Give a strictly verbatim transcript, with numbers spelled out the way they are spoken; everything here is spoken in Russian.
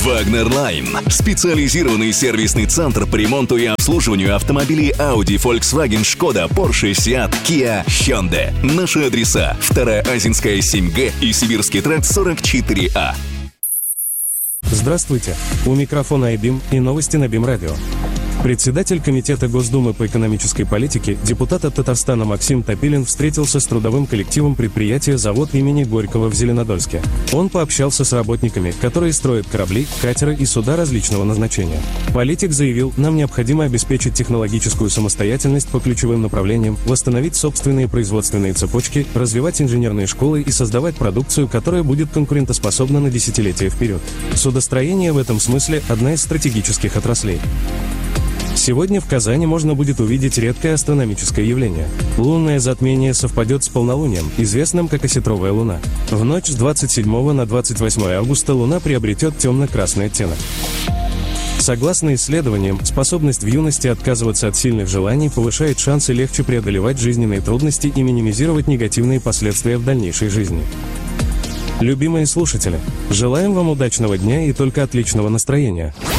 Wagner Line. Специализированный сервисный центр по ремонту и обслуживанию автомобилей Audi, Volkswagen, Skoda, Porsche, Seat, Kia, Hyundai. Наши адреса: вторая Азинская, семь Г и Сибирский тракт сорок четыре А. Здравствуйте. У микрофона Айбим и новости на БИМ-радио. Председатель Комитета Госдумы по экономической политике, депутат от Татарстана Максим Топилин встретился с трудовым коллективом предприятия «Завод имени Горького» в Зеленодольске. Он пообщался с работниками, которые строят корабли, катеры и суда различного назначения. Политик заявил, нам необходимо обеспечить технологическую самостоятельность по ключевым направлениям, восстановить собственные производственные цепочки, развивать инженерные школы и создавать продукцию, которая будет конкурентоспособна на десятилетия вперед. Судостроение в этом смысле – одна из стратегических отраслей. Сегодня в Казани можно будет увидеть редкое астрономическое явление. Лунное затмение совпадет с полнолунием, известным как осетровая луна. В ночь с двадцать седьмого на двадцать восьмое августа луна приобретет темно-красный оттенок. Согласно исследованиям, способность в юности отказываться от сильных желаний повышает шансы легче преодолевать жизненные трудности и минимизировать негативные последствия в дальнейшей жизни. Любимые слушатели, желаем вам удачного дня и только отличного настроения.